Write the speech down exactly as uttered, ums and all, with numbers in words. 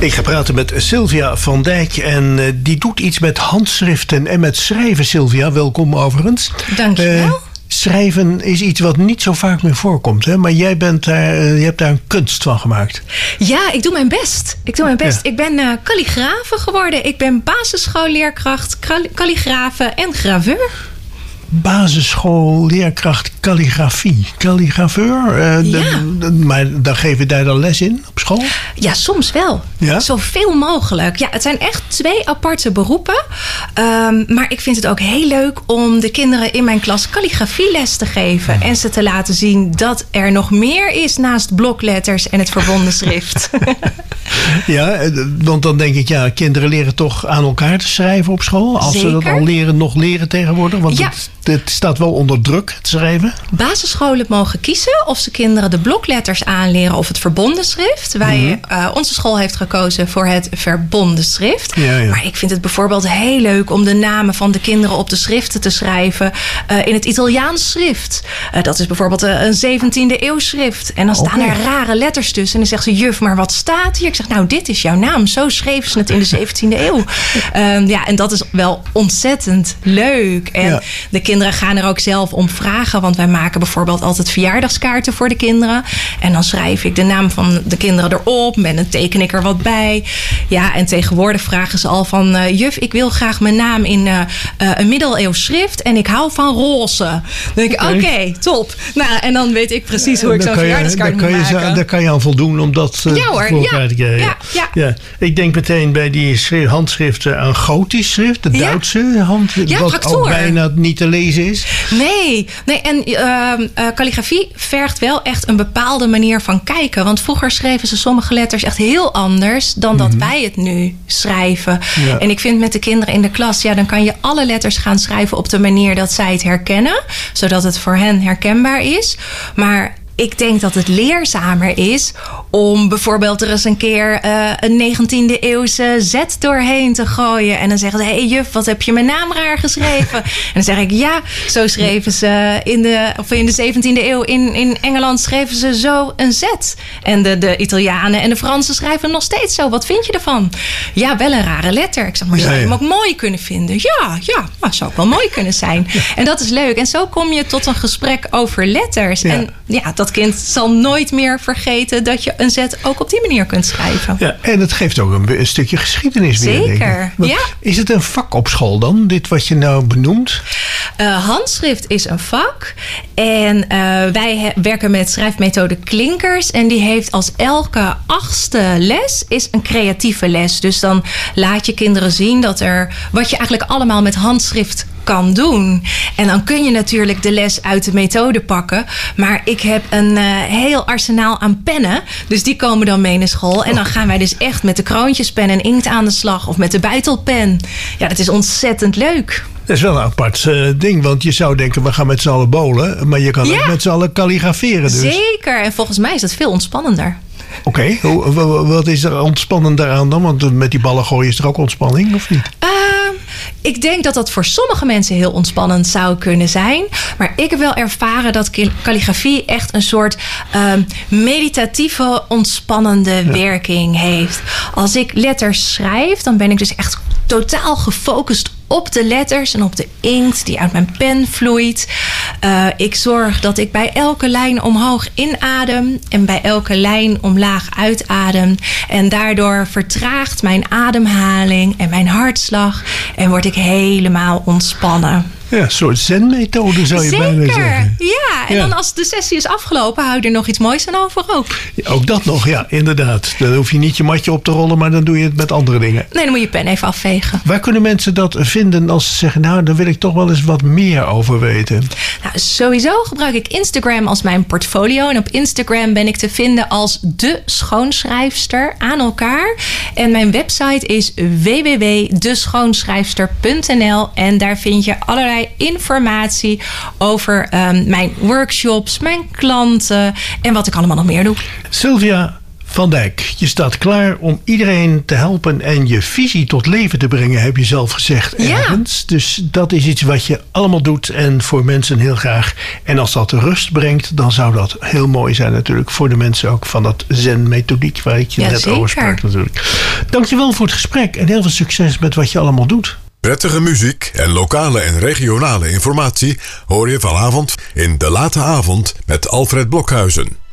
Ik ga praten met Sylvia van Dijk en uh, die doet iets met handschriften en met schrijven. Sylvia, welkom overigens. Dank je wel. Uh, schrijven is iets wat niet zo vaak meer voorkomt, hè? Maar jij bent daar, uh, je hebt daar een kunst van gemaakt. Ja, ik doe mijn best. Ik doe mijn best. Ja. Ik ben uh, kalligrafe geworden. Ik ben basisschoolleerkracht, kalligrafe en graveur. Basisschoolleerkracht kalligrafie. Kalligrafeur? Uh, ja. d- d- maar dan geef je daar dan les in op school? Ja, soms wel. Ja? Zoveel mogelijk. Ja, het zijn echt twee aparte beroepen. Um, maar ik vind het ook heel leuk om de kinderen in mijn klas kalligrafieles te geven. En ze te laten zien dat er nog meer is naast blokletters en het verbonden schrift. Ja, want dan denk ik, ja, kinderen leren toch aan elkaar te schrijven op school. Als Zeker. ze dat al leren, nog leren tegenwoordig. Want ja. het, het staat wel onder druk, het schrijven. Basisscholen mogen kiezen of ze kinderen de blokletters aanleren of het verbonden schrift. Wij, mm-hmm. uh, onze school heeft gekozen voor het verbonden schrift. Ja, ja. Maar ik vind het bijvoorbeeld heel leuk om de namen van de kinderen op de schriften te schrijven uh, in het Italiaans schrift. Uh, dat is bijvoorbeeld uh, een zeventiende eeuw schrift. En dan staan okay. er rare letters tussen. En dan zegt ze, juf, maar wat staat hier? Ik zeg, nou, dit is jouw naam. Zo schreven ze het in de zeventiende eeuw. Um, ja, en dat is wel ontzettend leuk. En ja. de kinderen gaan er ook zelf om vragen. Want wij maken bijvoorbeeld altijd verjaardagskaarten voor de kinderen. En dan schrijf ik de naam van de kinderen erop. En dan teken ik er wat bij. Ja, en tegenwoordig vragen ze al van, uh, juf, ik wil graag mijn naam in uh, uh, een middeleeuws schrift. En ik hou van roze. Dan denk ik, oké, okay, top. Nou, en dan weet ik precies hoe ik zo'n verjaardagskaart moet maken. Je, daar kan je aan voldoen om dat uh, ja, hoor, voor elkaar ja, te krijgen. Ja, ja. Ja. Ik denk meteen bij die schrift, handschriften aan gotisch schrift. De ja. Duitse hand. Ja, wat factoor. ook bijna niet te lezen is. Nee, nee en uh, kalligrafie vergt wel echt een bepaalde manier van kijken. Want vroeger schreven ze sommige letters echt heel anders dan dat mm-hmm. wij het nu schrijven. Ja. En ik vind met de kinderen in de klas, ja, dan kan je alle letters gaan schrijven op de manier dat zij het herkennen. Zodat het voor hen herkenbaar is. Maar ik denk dat het leerzamer is om bijvoorbeeld er eens een keer uh, een negentiende eeuwse Z doorheen te gooien. En dan zeggen ze, hé hey, juf, wat heb je mijn naam raar geschreven? En dan zeg ik, ja, zo schreven ze in de, of in de zeventiende eeuw in, in Engeland schreven ze zo een Z. En de, de Italianen en de Fransen schrijven nog steeds zo. Wat vind je ervan? Ja, wel een rare letter. Ik zeg, maar zou je hem ook mooi kunnen vinden? Ja, ja, nou, zou ook wel mooi kunnen zijn. En dat is leuk. En zo kom je tot een gesprek over letters. Ja. En ja, dat kind zal nooit meer vergeten dat je een Z ook op die manier kunt schrijven. Ja, en het geeft ook een, een stukje geschiedenis weer. Zeker, ja. Is het een vak op school dan, dit wat je nou benoemt? Uh, handschrift is een vak. En uh, wij he- werken met schrijfmethode Klinkers. En die heeft als elke achtste les is een creatieve les. Dus dan laat je kinderen zien dat er wat je eigenlijk allemaal met handschrift kan doen. En dan kun je natuurlijk de les uit de methode pakken. Maar ik heb een uh, heel arsenaal aan pennen. Dus die komen dan mee naar school. En dan gaan wij dus echt met de kroontjespen en inkt aan de slag. Of met de buitelpen. Ja, dat is ontzettend leuk. Dat is wel een apart uh, ding. Want je zou denken, we gaan met z'n allen bowlen. Maar je kan ja. ook met z'n allen kalligraferen. Dus. Zeker. En volgens mij is dat veel ontspannender. Oké, okay. Wat is er ontspannender aan dan? Want met die ballen gooien is er ook ontspanning, of niet? Uh, ik denk dat dat voor sommige mensen heel ontspannend zou kunnen zijn. Maar ik heb wel ervaren dat kalligrafie echt een soort uh, meditatieve, ontspannende ja. werking heeft. Als ik letters schrijf, dan ben ik dus echt totaal gefocust op de letters en op de inkt die uit mijn pen vloeit. Uh, ik zorg dat ik bij elke lijn omhoog inadem en bij elke lijn omlaag uitadem. En daardoor vertraagt mijn ademhaling en mijn hartslag en word ik helemaal ontspannen. Ja, een soort zen-methode zou je Zeker, bijna zeggen. Ja. En ja. dan als de sessie is afgelopen, hou je er nog iets moois aan over ook. Ja, ook dat nog, ja, inderdaad. Dan hoef je niet je matje op te rollen, maar dan doe je het met andere dingen. Nee, dan moet je pen even afvegen. Waar kunnen mensen dat vinden als ze zeggen, nou, daar wil ik toch wel eens wat meer over weten? Nou, sowieso gebruik ik Instagram als mijn portfolio. En op Instagram ben ik te vinden als de schoonschrijfster aan elkaar. En mijn website is w w w punt de schoonschrijfster punt n l. En daar vind je allerlei informatie over um, mijn workshops, mijn klanten en wat ik allemaal nog meer doe. Sylvia van Dijk, je staat klaar om iedereen te helpen en je visie tot leven te brengen, heb je zelf gezegd ergens. Ja. Dus dat is iets wat je allemaal doet en voor mensen heel graag. En als dat rust brengt, dan zou dat heel mooi zijn natuurlijk voor de mensen ook van dat zen-methodiek waar ik je ja, net zeker. over sprak natuurlijk. Dankjewel voor het gesprek en heel veel succes met wat je allemaal doet. Prettige muziek en lokale en regionale informatie hoor je vanavond in De Late Avond met Alfred Blokhuizen.